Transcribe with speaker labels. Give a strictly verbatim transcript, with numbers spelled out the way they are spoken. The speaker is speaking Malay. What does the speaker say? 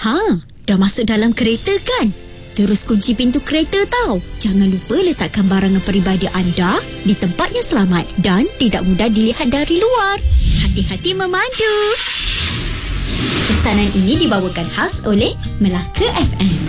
Speaker 1: Ha, dah masuk dalam kereta kan? Terus kunci pintu kereta tau. Jangan lupa letakkan barangan peribadi anda di tempat yang selamat dan tidak mudah dilihat dari luar. Hati-hati memandu. Pesanan ini dibawakan khas oleh Melaka F M.